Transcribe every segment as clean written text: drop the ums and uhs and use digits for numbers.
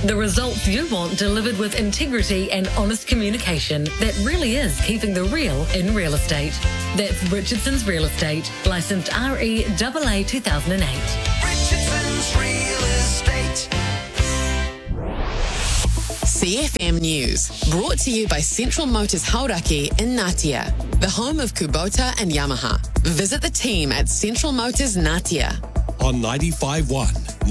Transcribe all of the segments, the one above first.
The results you want delivered with integrity and honest communication that really is keeping the real in real estate. That's Richardson's Real Estate, licensed REAA 2008. Richardson's Real Estate. CFM News, brought to you by Central Motors Hauraki in Ngatea, the home of Kubota and Yamaha. Visit the team at Central Motors Ngatea. On 95.1,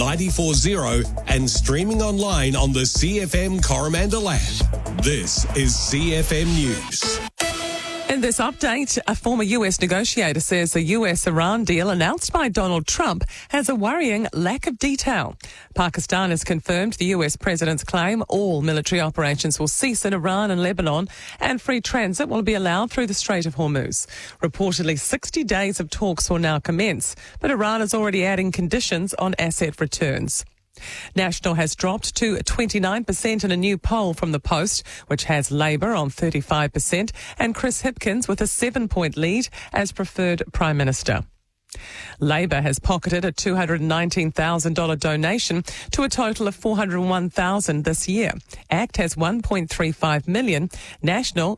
94.0 and streaming online on the CFM Coromandel app. This is CFM News. In this update, a former US negotiator says the US-Iran deal announced by Donald Trump has a worrying lack of detail. Pakistan has confirmed the US president's claim all military operations will cease in Iran and Lebanon and free transit will be allowed through the Strait of Hormuz. Reportedly, 60 days of talks will now commence, but Iran is already adding conditions on asset returns. National has dropped to 29% in a new poll from the Post, which has Labour on 35% and Chris Hipkins with a 7-point lead as preferred Prime Minister. Labour has pocketed a $219,000 donation to a total of $401,000 this year. ACT has $1.35 million, National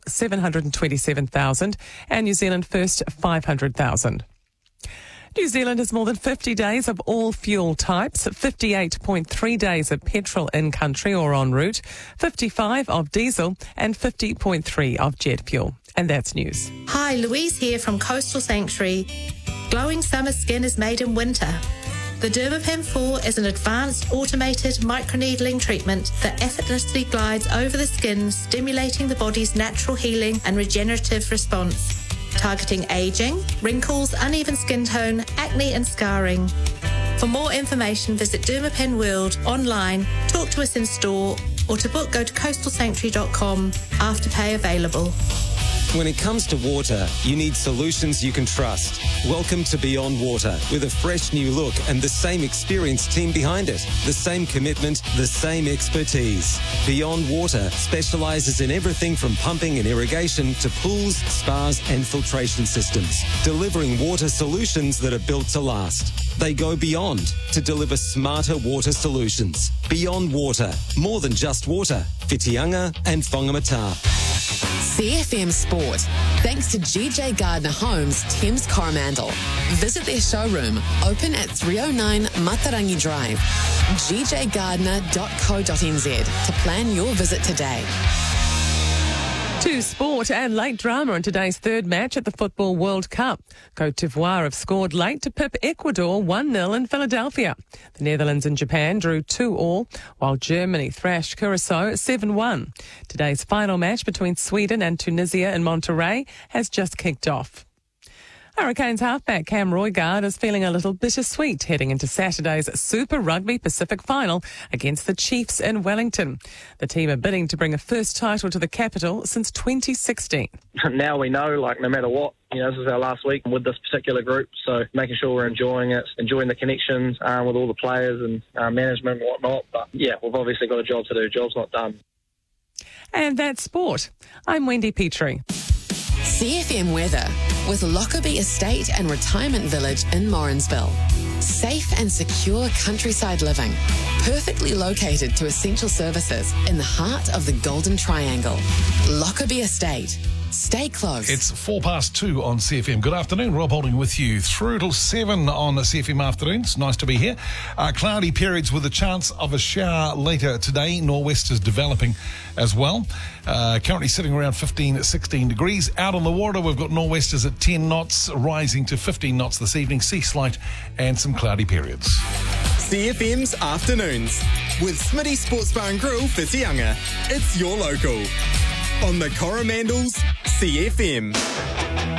$727,000 and New Zealand First $500,000. New Zealand has more than 50 days of all fuel types, 58.3 days of petrol in country or en route, 55 of diesel and 50.3 of jet fuel. And that's news. Hi, Louise here from Coastal Sanctuary. Glowing summer skin is made in winter. The Dermapen 4 is an advanced automated microneedling treatment that effortlessly glides over the skin, stimulating the body's natural healing and regenerative response. Targeting aging, wrinkles, uneven skin tone, acne and scarring. For more information, visit Dermapen World online, talk to us in store, or to book, go to coastalsanctuary.com. Afterpay available. When it comes to water, you need solutions you can trust. Welcome to Beyond Water, with a fresh new look and the same experienced team behind it. The same commitment, the same expertise. Beyond Water specialises in everything from pumping and irrigation to pools, spas and filtration systems, delivering water solutions that are built to last. They go beyond to deliver smarter water solutions. Beyond Water, more than just water. Whitianga and Whangamata. CFM Sport, thanks to GJ Gardner Homes, Thames Coromandel. Visit their showroom, open at 309 Matarangi Drive. gjgardner.co.nz to plan your visit today. To sport and late drama in today's third match at the Football World Cup. Côte d'Ivoire have scored late to pip Ecuador 1-0 in Philadelphia. The Netherlands and Japan drew 2-2, while Germany thrashed Curacao 7-1. Today's final match between Sweden and Tunisia in Monterrey has just kicked off. Hurricanes halfback Cam Roigard is feeling a little bittersweet heading into Saturday's Super Rugby Pacific final against the Chiefs in Wellington. The team are bidding to bring a first title to the capital since 2016. Now we know, no matter what, this is our last week with this particular group, so making sure we're enjoying it, enjoying the connections with all the players and management and whatnot. But yeah, we've obviously got a job to do. Job's not done. And that's sport. I'm Wendy Petrie. CFM weather with Lockerbie Estate and Retirement Village in Morrinsville. Safe and secure countryside living, perfectly located to essential services in the heart of the Golden Triangle. Lockerbie Estate. Stay close. It's 2:04 on CFM. Good afternoon. Rob Holding with you through till 7 on CFM afternoons. Nice to be here. Cloudy periods with a chance of a shower later today. Nor'west is developing as well. Currently sitting around 16 degrees. Out on the water, we've got nor'westers at 10 knots, rising to 15 knots this evening. Sea slight and some cloudy periods. CFM's Afternoons with Smitty Sports Bar and Grill, Whitianga. It's your local. On the Coromandel's CFM.